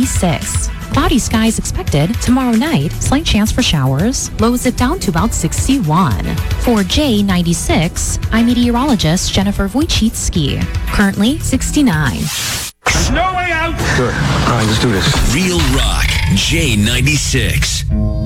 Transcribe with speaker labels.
Speaker 1: 86. Cloudy skies expected. Tomorrow night, slight chance for showers. Lows it down to about 61. For J96, I'm meteorologist Jennifer Wojcicki. Currently 69.
Speaker 2: No way out.
Speaker 3: Good. All right, let's do this.
Speaker 4: Real Rock J96.